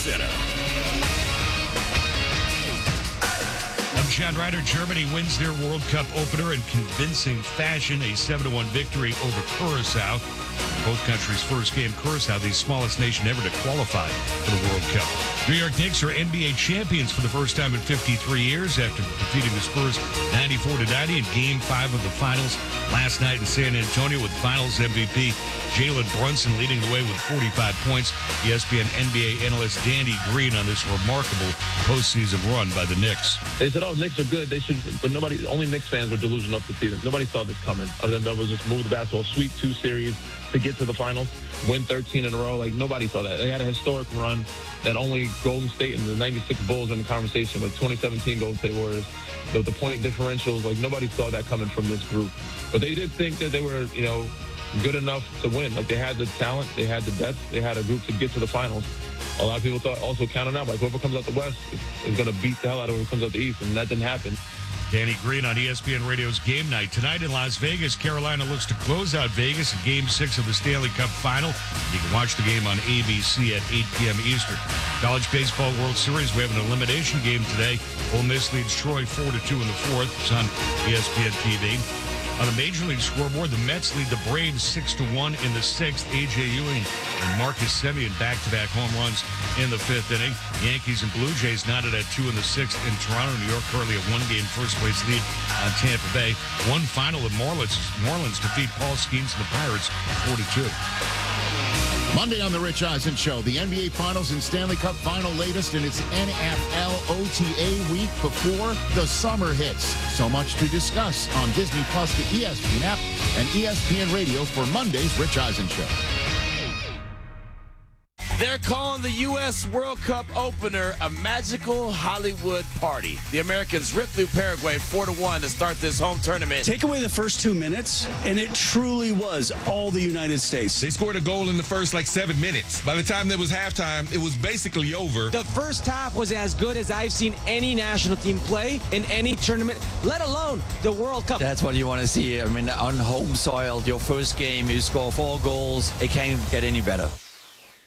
Center. I'm Chad Ryder. Germany wins their World Cup opener in convincing fashion, a 7-1 victory over Curacao. Both countries' first game, Curacao, the smallest nation ever to qualify for the World Cup. New York Knicks are NBA champions for the first time in 53 years after defeating the Spurs 94-90 in Game 5 of the Finals last night in San Antonio, with Finals MVP Jalen Brunson leading the way with 45 points. ESPN NBA analyst Danny Green on this remarkable postseason run by the Knicks. They said, "Oh, Knicks are good. They should," but only Knicks fans were delusional up the season. Nobody saw this coming. Other than that was just move the basketball, sweep 2 series to get to the finals, win 13 in a row. Like, nobody saw that. They had a historic run that only Golden State and the 96 Bulls in the conversation, with 2017 Golden State Warriors. The point differentials, like, nobody saw that coming from this group. But they did think that they were, good enough to win. Like, they had the talent, they had the depth, they had a group to get to the finals. A lot of people thought, also counting out, like, whoever comes out the West is going to beat the hell out of whoever comes out the East, and that didn't happen. Danny Green on ESPN Radio's Game Night. Tonight in Las Vegas, Carolina looks to close out Vegas in Game 6 of the Stanley Cup Final. You can watch the game on ABC at 8 p.m. Eastern. College Baseball World Series, we have an elimination game today. Ole Miss leads Troy 4-2 in the fourth. It's on ESPN TV. On the Major League scoreboard, the Mets lead the Braves 6-1 in the sixth. A.J. Ewing and Marcus Semien back-to-back home runs in the fifth inning. Yankees and Blue Jays knotted at 2 in the sixth in Toronto. New York currently a one-game first-place lead on Tampa Bay. One final in Marlins defeat Paul Skeens and the Pirates 4-2. Monday on the Rich Eisen Show, the NBA Finals and Stanley Cup Final latest in its NFL OTA week before the summer hits. So much to discuss on Disney Plus, the ESPN app, and ESPN Radio for Monday's Rich Eisen Show. They're calling the U.S. World Cup opener a magical Hollywood party. The Americans ripped through Paraguay 4-1 to start this home tournament. Take away the first 2 minutes, and it truly was all the United States. They scored a goal in the first 7 minutes. By the time there was halftime, it was basically over. The first half was as good as I've seen any national team play in any tournament, let alone the World Cup. That's what you want to see. I mean, on home soil, your first game, you score 4 goals. It can't get any better.